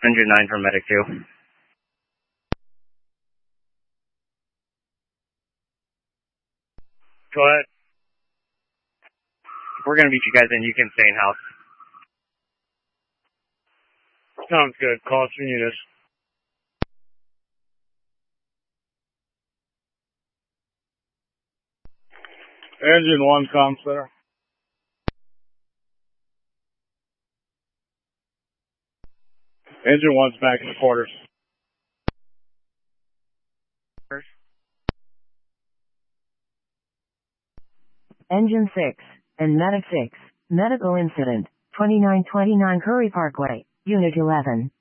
Engine 9 for Medic 2. Go ahead. We're going to meet you guys in. You can stay in house. Sounds good. Call us when you need us. Engine 1, comm center. Engine 1's back in the quarters. Engine 6 and Medic 6, medical incident, 2929 Curry Parkway, Unit 11.